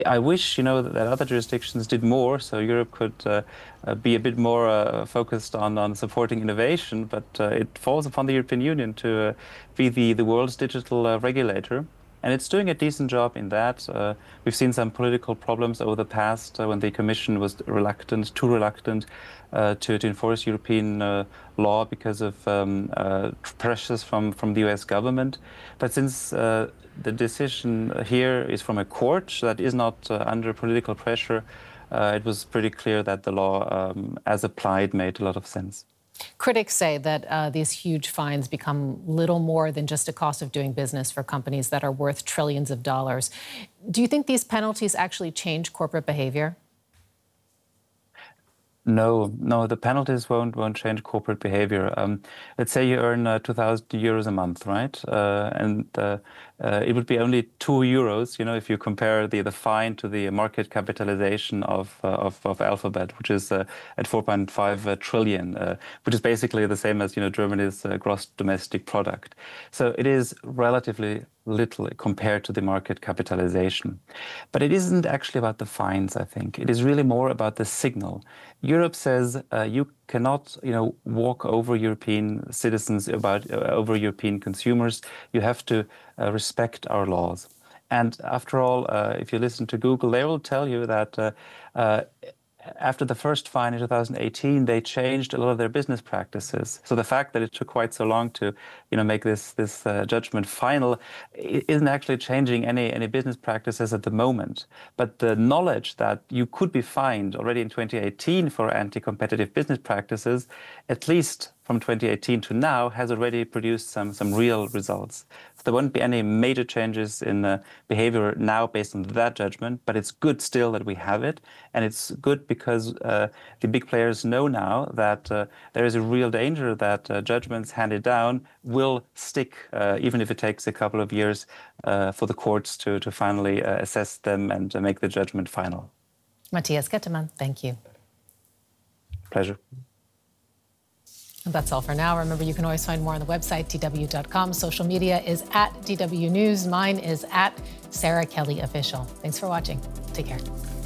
I wish, that other jurisdictions did more, so Europe could be a bit more focused on supporting innovation, but it falls upon the European Union to be the world's digital regulator. And it's doing a decent job in that. We've seen some political problems over the past when the Commission was too reluctant to enforce European law because of pressures from the US government. But since the decision here is from a court that is not under political pressure, it was pretty clear that the law, as applied, made a lot of sense. Critics say that these huge fines become little more than just a cost of doing business for companies that are worth trillions of dollars. Do you think these penalties actually change corporate behavior? No, the penalties won't change corporate behavior. Let's say you earn 2,000 euros a month, right? And it would be only 2 euros, if you compare the fine to the market capitalization of Alphabet, which is at 4.5 trillion, which is basically the same as Germany's gross domestic product. So it is relatively little compared to the market capitalization. But it isn't actually about the fines, I think. It is really more about the signal. Europe says you cannot, walk over European citizens, over European consumers. You have to respect our laws. And after all, if you listen to Google, they will tell you that after the first fine in 2018, they changed a lot of their business practices. So the fact that it took quite so long to, make this judgment final isn't actually changing any business practices at the moment. But the knowledge that you could be fined already in 2018 for anti-competitive business practices, at least from 2018 to now, has already produced some real results. So there won't be any major changes in behavior now based on that judgment, but it's good still that we have it. And it's good because the big players know now that there is a real danger that judgments handed down will stick, even if it takes a couple of years for the courts to finally assess them and make the judgment final. Matthias Kettemann, thank you. Pleasure. And that's all for now. Remember, you can always find more on the website, dw.com. Social media is at DW News. Mine is at Sarah Kelly Official. Thanks for watching. Take care.